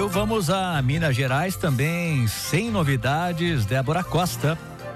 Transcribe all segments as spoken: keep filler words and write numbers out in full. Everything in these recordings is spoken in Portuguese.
vamos a Minas Gerais também, sem novidades, Débora Costa.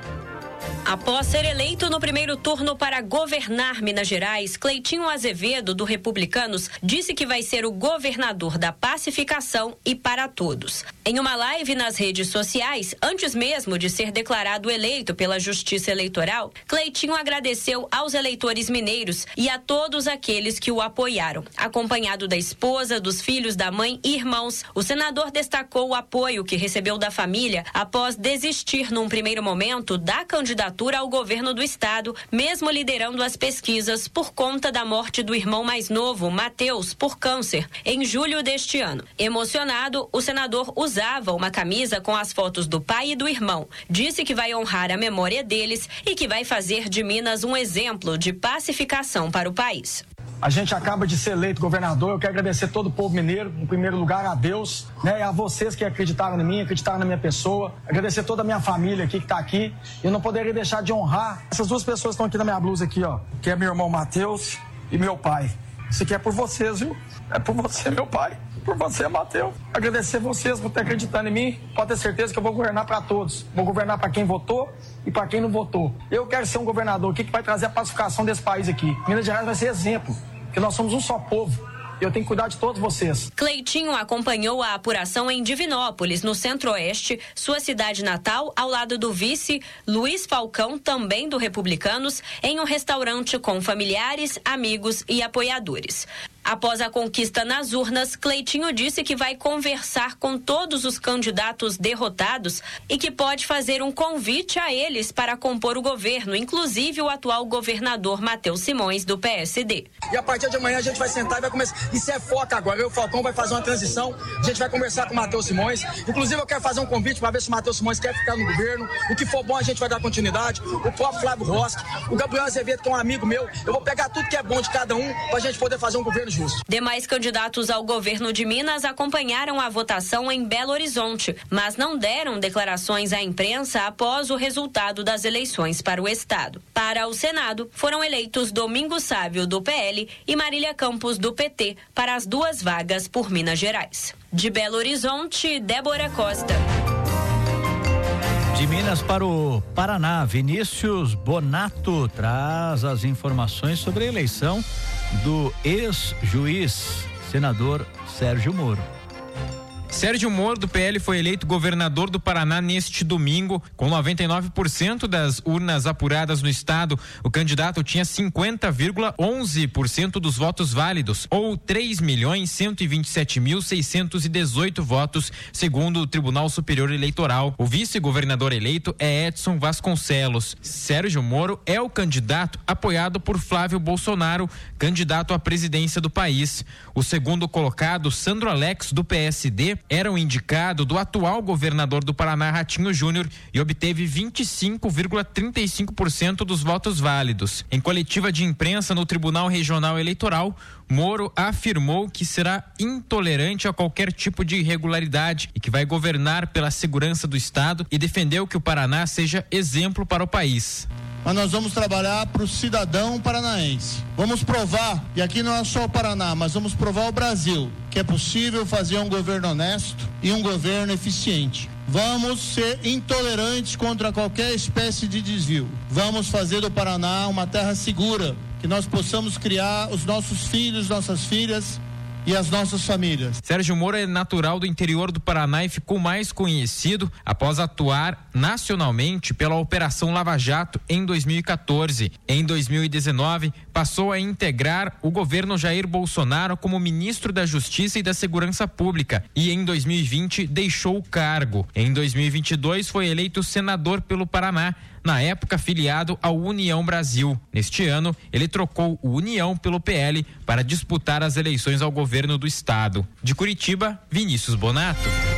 Após ser eleito no primeiro turno para governar Minas Gerais, Cleitinho Azevedo, do Republicanos, disse que vai ser o governador da pacificação e para todos. Em uma live nas redes sociais, antes mesmo de ser declarado eleito pela Justiça Eleitoral, Cleitinho agradeceu aos eleitores mineiros e a todos aqueles que o apoiaram. Acompanhado da esposa, dos filhos, da mãe e irmãos, o senador destacou o apoio que recebeu da família após desistir num primeiro momento da candidatura ao governo do estado, mesmo liderando as pesquisas por conta da morte do irmão mais novo, Mateus, por câncer, em julho deste ano. Emocionado, o senador usava uma camisa com as fotos do pai e do irmão. Disse que vai honrar a memória deles e que vai fazer de Minas um exemplo de pacificação para o país. A gente acaba de ser eleito governador, eu quero agradecer todo o povo mineiro, em primeiro lugar a Deus, né, e a vocês que acreditaram em mim, acreditaram na minha pessoa, agradecer toda a minha família aqui que está aqui. Eu não poderia deixar de honrar essas duas pessoas que estão aqui na minha blusa aqui, ó, que é meu irmão Mateus e meu pai. Isso aqui é por vocês, viu? É por você, meu pai, por você, Mateus. Agradecer vocês por ter acreditado em mim, pode ter certeza que eu vou governar para todos, vou governar para quem votou e para quem não votou. Eu quero ser um governador aqui que vai trazer a pacificação desse país aqui. Minas Gerais vai ser exemplo, porque nós somos um só povo. Eu tenho que cuidar de todos vocês. Cleitinho acompanhou a apuração em Divinópolis, no Centro-Oeste, sua cidade natal, ao lado do vice Luiz Falcão, também do Republicanos, em um restaurante com familiares, amigos e apoiadores. Após a conquista nas urnas, Cleitinho disse que vai conversar com todos os candidatos derrotados e que pode fazer um convite a eles para compor o governo, inclusive o atual governador Matheus Simões, do P S D. E a partir de amanhã a gente vai sentar e vai começar. Isso é foca agora. Eu e o Falcão vai fazer uma transição. A gente vai conversar com o Matheus Simões. Inclusive, eu quero fazer um convite para ver se o Matheus Simões quer ficar no governo. O que for bom, a gente vai dar continuidade. O próprio Flávio Rosque, o Gabriel Azevedo, que é um amigo meu. Eu vou pegar tudo que é bom de cada um para a gente poder fazer um governo justo. Demais candidatos ao governo de Minas acompanharam a votação em Belo Horizonte, mas não deram declarações à imprensa após o resultado das eleições para o estado. Para o Senado, foram eleitos Domingos Sávio, do P L, e Marília Campos, do P T, para as duas vagas por Minas Gerais. De Belo Horizonte, Débora Costa. De Minas para o Paraná, Vinícius Bonato traz as informações sobre a eleição do ex-juiz, senador Sérgio Moro. Sérgio Moro, do P L, foi eleito governador do Paraná neste domingo. Com noventa e nove por cento das urnas apuradas no estado, o candidato tinha cinquenta vírgula onze por cento dos votos válidos, ou três milhões cento e vinte e sete mil seiscentos e dezoito votos, segundo o Tribunal Superior Eleitoral. O vice-governador eleito é Edson Vasconcelos. Sérgio Moro é o candidato apoiado por Flávio Bolsonaro, candidato à presidência do país. O segundo colocado, Sandro Alex, do P S D, era o indicado do atual governador do Paraná, Ratinho Júnior, e obteve vinte e cinco vírgula trinta e cinco por cento dos votos válidos. Em coletiva de imprensa no Tribunal Regional Eleitoral, Moro afirmou que será intolerante a qualquer tipo de irregularidade e que vai governar pela segurança do estado, e defendeu que o Paraná seja exemplo para o país. Mas nós vamos trabalhar para o cidadão paranaense. Vamos provar, e aqui não é só o Paraná, mas vamos provar ao Brasil, que é possível fazer um governo honesto e um governo eficiente. Vamos ser intolerantes contra qualquer espécie de desvio. Vamos fazer do Paraná uma terra segura, que nós possamos criar os nossos filhos, nossas filhas e as nossas famílias. Sérgio Moro é natural do interior do Paraná e ficou mais conhecido após atuar nacionalmente pela Operação Lava Jato em dois mil e quatorze. Em dois mil e dezenove, passou a integrar o governo Jair Bolsonaro como ministro da Justiça e da Segurança Pública, e em dois mil e vinte deixou o cargo. Em dois mil e vinte e dois foi eleito senador pelo Paraná, na época filiado ao União Brasil. Neste ano, ele trocou o União pelo P L para disputar as eleições ao governo do estado. De Curitiba, Vinícius Bonato.